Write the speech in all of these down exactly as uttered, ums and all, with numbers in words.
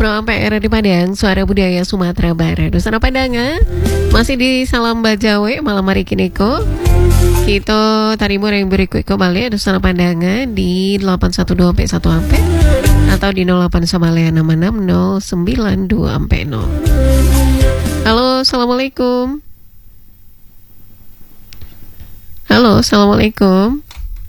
Pro P R di Padang, Suara Budaya Sumatera Barat. Dusana Padanga, masih di Salam Bajawe malam hari kini ko. Kita tarimur yang berikut kembali Dusana Padanga di delapan satu dua sampai satu ampe atau di nol delapan enam enam nol sembilan dua sampai nol. Halo, assalamualaikum. Halo, assalamualaikum.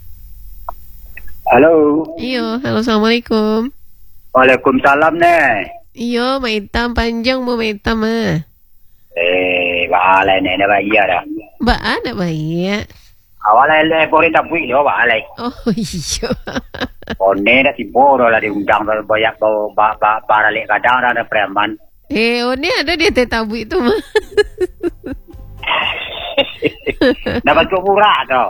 Halo. Iyo, halo, assalamualaikum. Waalaikumsalam ne. Iyo, maitam panjang mo maitam ah. Eh, baalai ne ne bayi ada. Ba ada bayi. Awalai le pori tapui yo baalai. Oh iyo. Onne na si boro la diundang banyak bau ba ba para le kadang ada preman. Eh, ini ada di tetabu itu mah. Dapat kupura to.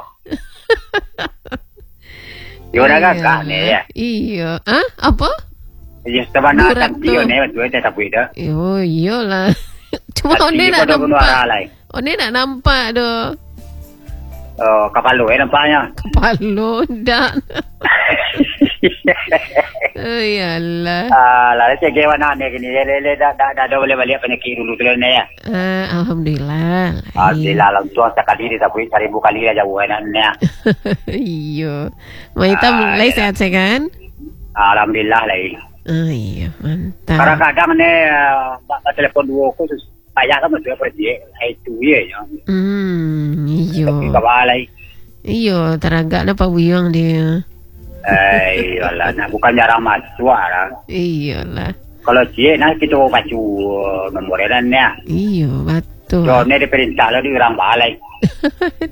Yo naga ka ne ya. Iya. Ah, apa? Ya sebana tanti yo ne betul tetapu itu. Yo, iyalah. Cuma onde nak nampak. Onde nak nampak doh. Oh, kapal lo eh nampaknya. Kapal lo dak. Oh iyalah. Ah, lalu saya gimana ne gini le le dah dah dah boleh balik penyakit dulu tu ne ya. Ah, alhamdulillah. Alhamdulillah lang tuan sekali di tapi seribu kali aja jauh enak ne. Iya. Maitam lai sehat kan? Alhamdulillah lai. Ah iya, mantap. Kadang-kadang ne uh, telepon dua khusus payah kan mesti pergi itu ya. Hmm, iya. Kabalai. Iya, teragak apa buyang dia. Eh, iyalah, nah bukan jarang masuk lah. Iyalah. Kalau dia nak kita baca memorialnya. Iya, betul. So, ni diperintah lah di orang balai.